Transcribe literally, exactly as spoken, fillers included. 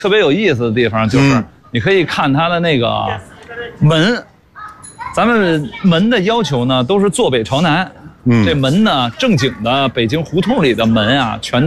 特别有意思的地方就是，你可以看它的那个门，咱们门的要求呢都是坐北朝南。嗯，这门呢正经的北京胡同里的门啊，全。